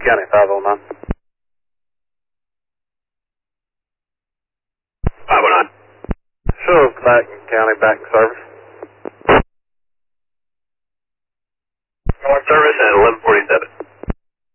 County 509. 509. Show us back in County back in service. North service at 1147.